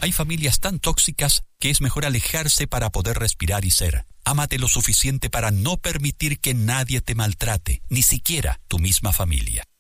Hay familias tan tóxicas que es mejor alejarse para poder respirar y ser. Ámate lo suficiente para no permitir que nadie te maltrate, ni siquiera tu misma familia.